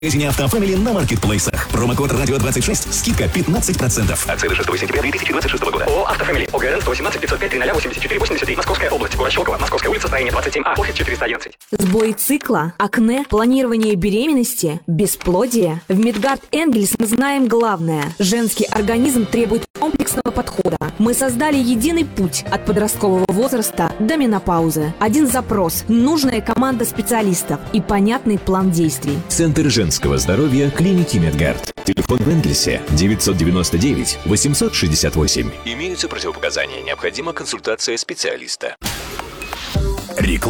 магазине «Автофамили» на маркетплейсах. Промокод «Радио26». Скидка 15%. Акция до 6 сентября 2026 года. ООО «Автофамили». ОГРН 118 505 00 84 83. Московская область. Город Щелково. Московская улица, строение 27А. Офис 411. Сбой цикла, акне, планирование беременности, бесплодие. В Медгард Энгельс мы знаем главное. Женский организм требует комплексного подхода. Мы создали единый путь от подросткового возраста до менопаузы. Один запрос, нужная команда специалистов и понятный план действий. Центр женского здоровья клиники Медгард. Телефон в Энгельсе 999 868. Имеются противопоказания. Необходима консультация специалиста. Реклама.